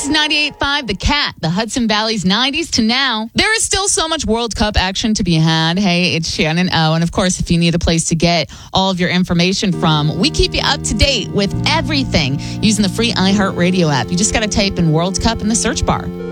is 98.5 The Cat, the Hudson Valley's 90s to now. There is still so much World Cup action to be had. Hey, it's Shannon O. And of course, if you need a place to get all of your information from, we keep you up to date with everything using the free iHeartRadio app. You just got to type in World Cup in the search bar.